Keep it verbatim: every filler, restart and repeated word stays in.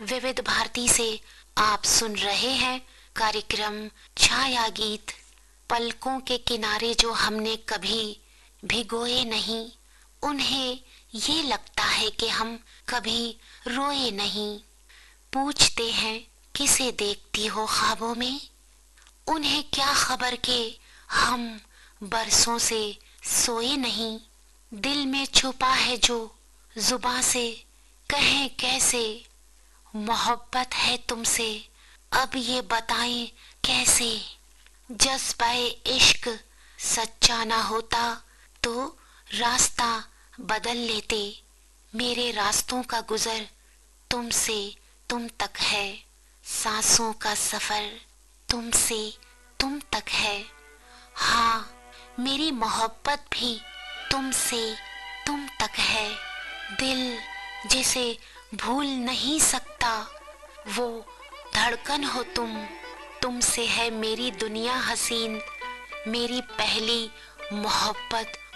विविध भारती से आप सुन रहे हैं कार्यक्रम छाया गीत। पलकों के किनारे जो हमने कभी भिगोए नहीं, उन्हें ये लगता है कि हम कभी रोए नहीं। पूछते हैं किसे देखती हो ख्वाबों में, उन्हें क्या खबर के हम बरसों से सोए नहीं। दिल में छुपा है जो जुबां से कहें कैसे, मोहब्बत है तुमसे अब ये बताएं कैसे। जज्बाए इश्क सच्चा ना होता तो रास्ता बदल लेते। मेरे रास्तों का गुजर तुमसे तुम तक है, सांसों का सफर तुमसे तुम तक है। हाँ, मेरी मोहब्बत भी तुमसे तुम तक है। दिल जिसे भूल नहीं सकता, वो धड़कन हो तुम। तुमसे है मेरी दुनिया हसीन, मेरी पहली मोहब्बत